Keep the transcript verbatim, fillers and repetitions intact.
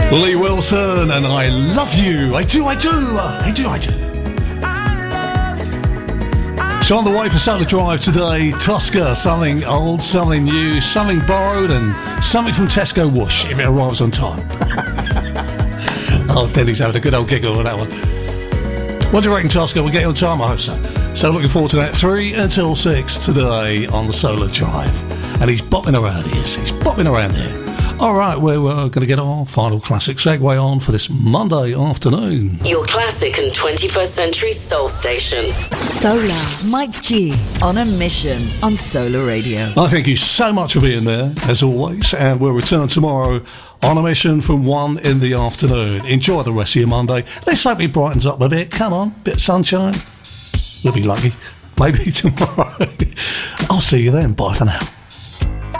Lee Wilson and I Love You. I do, I do, I do, I do. So on the way for Solar Drive today, Tosca, something old, something new, something borrowed, and something from Tesco Whoosh, if it arrives on time. Oh, Denny's having a good old giggle with that one. What do you reckon, Tosca? We'll get you on time, I hope so. So looking forward to that. Three until six today on the Solar Drive. And he's bopping around, he is. He's bopping around here. All right, we're, we're going to get our final classic segue on for this Monday afternoon. Your classic and twenty-first century soul station. Solar, Mike G, on a mission on Solar Radio. I thank you so much for being there, as always, and we'll return tomorrow on a mission from one in the afternoon. Enjoy the rest of your Monday. Let's hope it brightens up a bit. Come on, bit of sunshine. We'll be lucky. Maybe tomorrow. I'll see you then. Bye for now.